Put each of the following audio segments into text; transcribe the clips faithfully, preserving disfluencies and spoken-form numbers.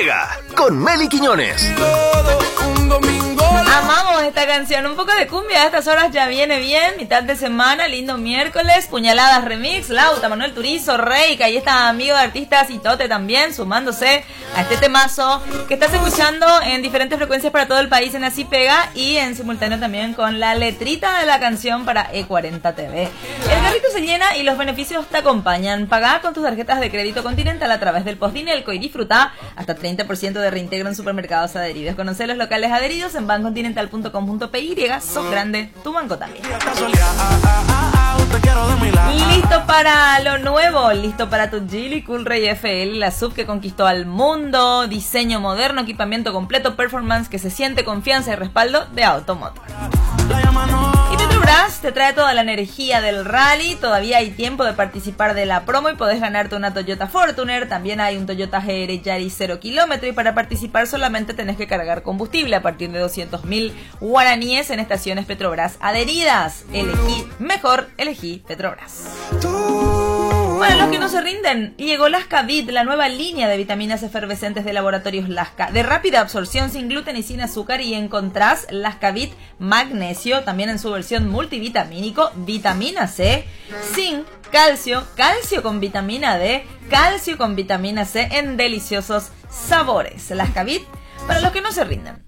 Pega con Meli Quiñones. Amamos esta canción, un poco de cumbia a estas horas ya viene bien, mitad de semana, lindo miércoles, Puñaladas Remix, Lauta, Manuel Turizo, Reika, y está amigo de artistas y Tote también sumándose a este temazo que estás escuchando en diferentes frecuencias para todo el país en Así Pega y en simultáneo también con la letrita de la canción para E cuarenta T V. El carrito se llena y los beneficios te acompañan. Pagá con tus tarjetas de crédito Continental a través del Postdinelco y disfrutá hasta treinta por ciento de reintegro en supermercados adheridos. Conocé los locales adheridos en bancontinental punto com punto p y. Sos grande, tu banco también. Listo para lo nuevo, listo para tu Geely Cool Ray F L, la S U V que conquistó al mundo, diseño moderno, equipamiento completo, performance que se siente, confianza y respaldo de Automotor. Y Petrobras te trae toda la energía del rally, todavía hay tiempo de participar de la promo y podés ganarte una Toyota Fortuner, también hay un Toyota G R Yaris cero kilómetro y para participar solamente tenés que cargar combustible a partir de doscientos mil guaraníes en estaciones Petrobras adheridas. Elegí mejor, elegí Petrobras. Para los que no se rinden, llegó Lascavit, la nueva línea de vitaminas efervescentes de Laboratorios Lasca, de rápida absorción, sin gluten y sin azúcar, y encontrás Lascavit Magnesio, también en su versión multivitamínico, vitamina C, zinc, calcio, calcio con vitamina D, calcio con vitamina C en deliciosos sabores. Lascavit, para los que no se rinden.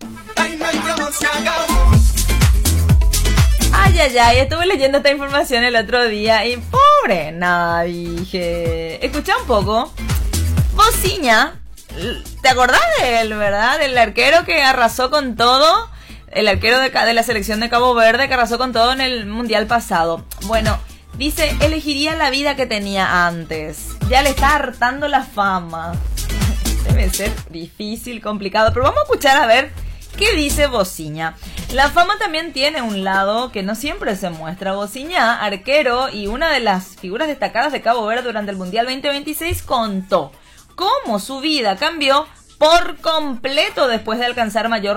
Ay, ay, ay, estuve leyendo esta información el otro día y pobre Navige. Escuchá un poco. Bociña, ¿te acordás de él, verdad? Del arquero que arrasó con todo. El arquero de, de la selección de Cabo Verde que arrasó con todo en el mundial pasado. Bueno, dice, elegiría la vida que tenía antes. Ya le está hartando la fama. Debe ser difícil, complicado, pero vamos a escuchar a ver qué dice Bociña. La fama también tiene un lado que no siempre se muestra. Bociña, arquero y una de las figuras destacadas de Cabo Verde durante el Mundial veinte veintiséis, contó cómo su vida cambió por completo después de alcanzar mayor